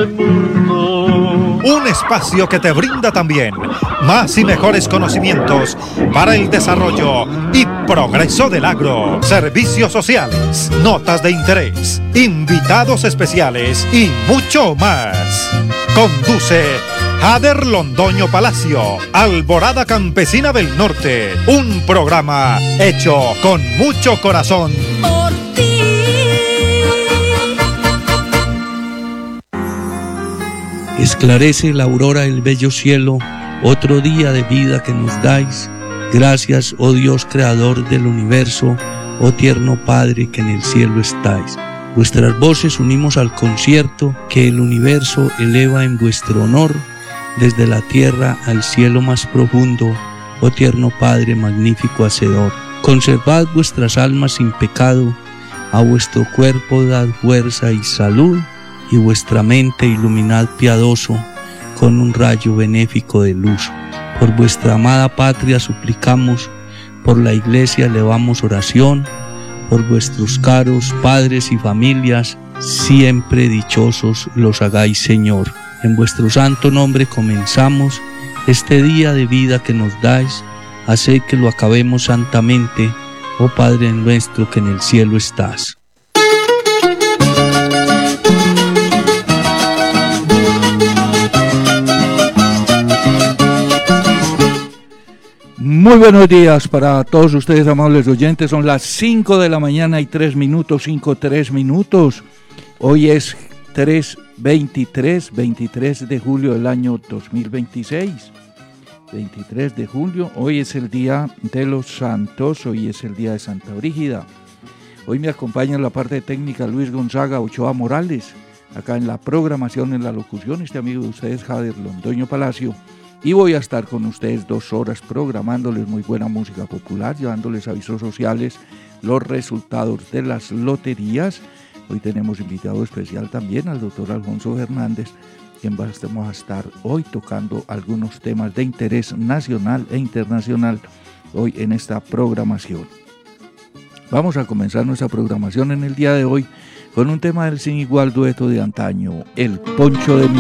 este mundo. Un espacio que te brinda también más y mejores conocimientos para el desarrollo y progreso del agro. Servicios sociales, notas de interés, invitados especiales y mucho más. Conduce Jader Londoño Palacio, Alborada Campesina del Norte. Un programa hecho con mucho corazón. Por ti. Esclarece la aurora el bello cielo, otro día de vida que nos dais. Gracias, oh Dios creador del universo, oh tierno Padre que en el cielo estáis. Vuestras voces unimos al concierto que el universo eleva en vuestro honor, desde la tierra al cielo más profundo, oh tierno Padre magnífico hacedor. Conservad vuestras almas sin pecado, a vuestro cuerpo dad fuerza y salud, y vuestra mente iluminad piadoso con un rayo benéfico de luz. Por vuestra amada patria suplicamos, por la iglesia elevamos oración, por vuestros caros padres y familias, siempre dichosos los hagáis, Señor. En vuestro santo nombre comenzamos este día de vida que nos dais, haced que lo acabemos santamente, oh Padre nuestro que en el cielo estás. Muy buenos días para todos ustedes, amables oyentes. Son las 5 de la mañana y 3 minutos, 5:03 minutos. Hoy es 23 de julio del año 2026. 23 de julio, hoy es el día de los santos, hoy es el día de Santa Brígida. Hoy me acompaña en la parte técnica Luis Gonzaga Ochoa Morales, acá en la programación, en la locución, este amigo de ustedes, Jader Londoño Palacio. Y voy a estar con ustedes 2 horas programándoles muy buena música popular, llevándoles avisos sociales, los resultados de las loterías. Hoy tenemos invitado especial también al doctor Alfonso Hernández, quien vamos a estar hoy tocando algunos temas de interés nacional e internacional hoy en esta programación. Vamos a comenzar nuestra programación en el día de hoy con un tema del sin igual dueto de antaño, El Poncho de mi